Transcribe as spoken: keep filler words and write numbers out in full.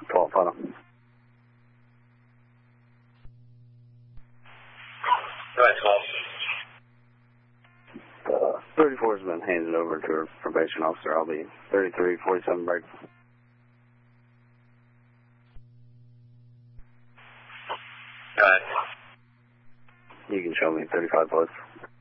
twelve final. Go ahead, twelve. Uh, thirty-four has been handed over to her probation officer. I'll be thirty-three forty-seven break. Go ahead. You can show me thirty-five plus.